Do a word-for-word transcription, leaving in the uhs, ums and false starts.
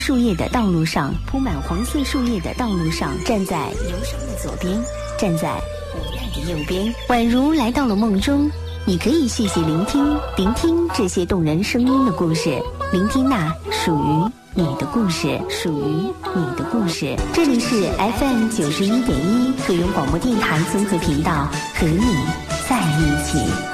树叶的道路上，铺满黄色树叶的道路上，站在忧伤的左边，站在无奈的右边，宛如来到了梦中。你可以细细聆听，聆听这些动人声音的故事，聆听那属于你的故事，属于你的故事。这里是 F M 九十一点一 合源广播电台综合频道，和你在一起。